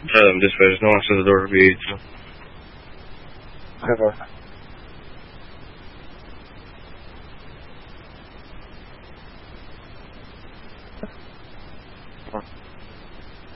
Dispatch, no answer the door for B82. Okay, boss.